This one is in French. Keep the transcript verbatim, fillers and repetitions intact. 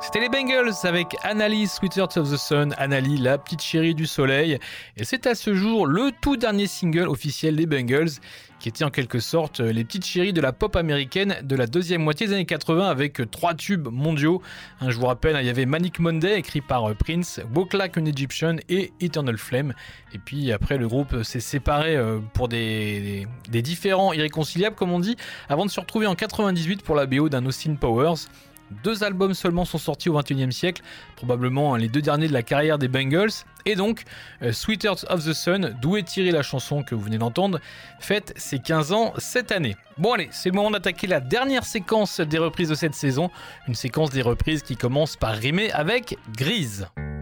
C'était les Bengals avec Annalie, Sweetheart of the Sun, Annalie, la petite chérie du soleil. Et c'est à ce jour le tout dernier single officiel des Bengals, qui était en quelque sorte les petites chéries de la pop américaine de la deuxième moitié des années quatre-vingts avec trois tubes mondiaux. Hein, je vous rappelle, il y avait Manic Monday écrit par Prince, Walk Like an Egyptian et Eternal Flame. Et puis après le groupe s'est séparé pour des, des, des différends irréconciliables comme on dit, avant de se retrouver en quatre-vingt-dix-huit pour la B O d'un Austin Powers. Deux albums seulement sont sortis au vingt et unième siècle, probablement les deux derniers de la carrière des Bengals, et donc euh, Sweetheart of the Sun, d'où est tirée la chanson que vous venez d'entendre, fête ses quinze ans cette année. Bon allez, c'est le moment d'attaquer la dernière séquence des reprises de cette saison, une séquence des reprises qui commence par rimer avec Grise.